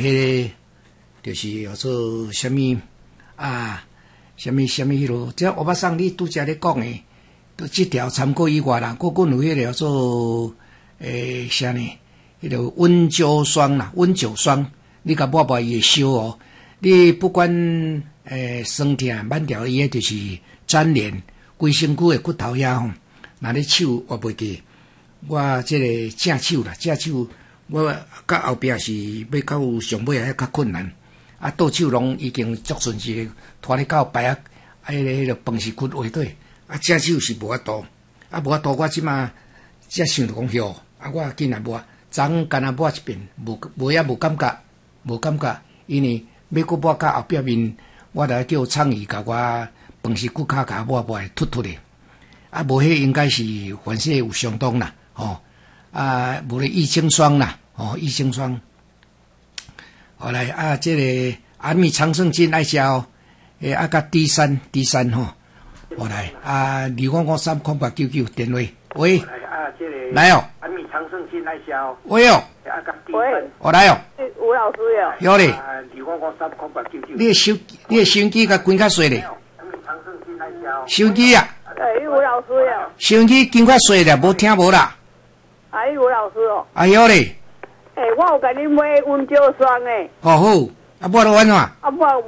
迄个就是叫做什么啊？什么迄落？这我把上你拄则咧讲诶，都这条参考以外啦，佫有迄个叫做啥呢？迄个温灸霜啦，温灸霜，你甲抹伊会烧哦。你不管酸痛、慢条伊个就是粘连，规身躯诶骨头遐吼，若你手活袂记，我即个正手啦，正手我到后壁是要到上尾还较困难。啊，倒手拢已经足顺势，拖咧到白啊，迄个饭是骨下底，啊，正手是无法度，啊，无法度，我即马才想着讲哟，啊，我竟然无，昨干若抹一遍，无感觉，因为要搁抹到后壁面，我来叫创意甲我饭是骨骹甲抹突的，啊，无迄应该是反正有相当啦，吼，啊，无咧益生霜啦，哦，益生霜。后来啊，这个安米长胜菌爱食哦，啊甲 D3吼，后来啊255-30899电话，喂，来哦，安米长胜菌爱食哦，喂哦，啊甲 D3，我来哦， 吴老师哟， 有咧，255-30899，你的收音机甲关较细咧，安米长胜菌爱食哦，收音机啊， 吴老师哟， 收音机关较细咧，无听无啦， 吴老师哦， 有咧。 我有甲你买温灸霜诶。 哦好，啊抹落安怎？ 我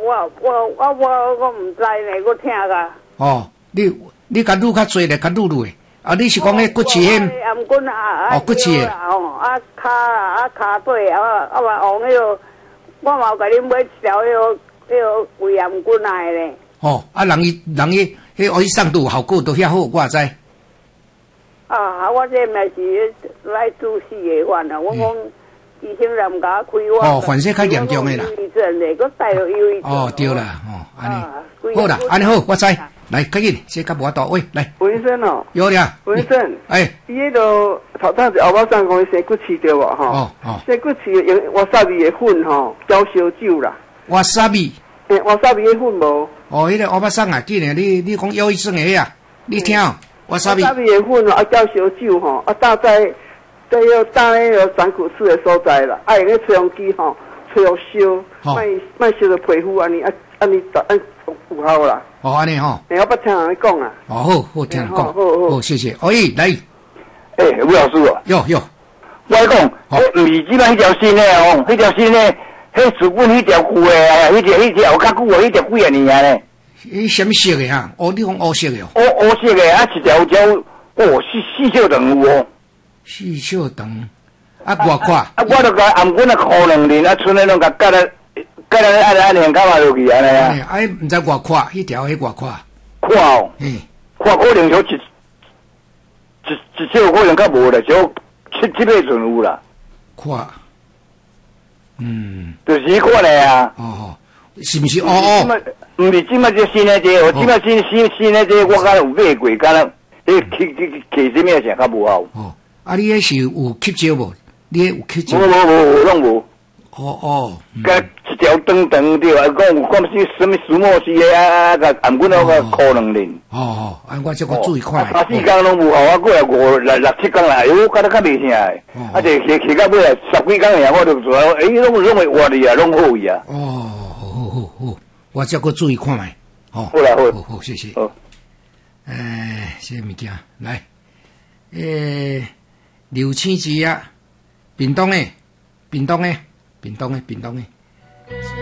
唔知呢，我听个。 哦，你甲愈较济咧，甲愈诶。啊，你是讲迄骨刺迄？ 颔棍啊， 骨刺诶。 啊骹啊骹底啊嘛往迄个，我嘛有甲你买一条迄个胃颔棍来咧。 哦，啊人伊迄互伊送都有效果，都遐好，我知。 啊，我这嘛是来注视的款啊，我讲。医生人甲开我， 哦，反正较严重的啦。 忧郁症嘞，佮带着忧郁症。 哦，对啦，哦，安尼，好啦，安尼好，我知。来，快紧，先甲无多，喂，来。 文生哦， 有俩。 文生， 伊迄个头趟是后尾上讲生骨刺对无吼？ 哦。 生骨刺用瓦萨米的粉吼，浇烧酒啦。 瓦萨米。 瓦萨米的粉无？ 哦，迄个后尾上啊，既然你讲忧郁症的迄啊，你听哦，瓦萨米。 瓦萨米的粉啊，浇烧酒吼，啊搭在。要打那个长骨刺的所在啦，用个吹风机吼，吹互烧，卖烧着皮肤安尼，安有效啦。 哦，安尼吼。 我捌听人讲啊。 哦，好，听人讲。好，谢谢。来。 吴老师哦。 有。 我讲，毋是即摆迄条新诶哦，迄条新诶，迄日本迄条旧诶，迄条有较久诶，迄条几啊年啊咧。 什么色诶哈？你讲乌色诶哦。 乌色诶，啊一条四小长有哦。 四小长，啊偌宽？ 啊，我著甲颔棍啊箍2年，啊，剩诶拢甲割咧安尼搞嘛落去安尼啊。 毋知偌宽，迄条迄偌宽？ 宽哦，宽可能就一小可能较无啦，就七八寸有啦。 宽， 就是迄款诶啊。 哦，是毋是？ 毋是即摆这新诶这，即摆新诶这，我敢有买过，敢若去什么啥较无效。 啊，你迄是有吸招无？你迄有吸招？ 无，拢无。甲一条长长对啊，讲有讲什么石墨烯的啊，甲颔棍啊，箍2年。 我这个注意看。 3、4工拢无效，我过来6、7工来，觉得较袂啥诶。啊，摕到尾来10几工尔，我就做，拢会活去啊，拢好去啊。 好，我这个注意看卖。 好啦， 好，谢谢。这物件来，刘青枝啊，屏东诶。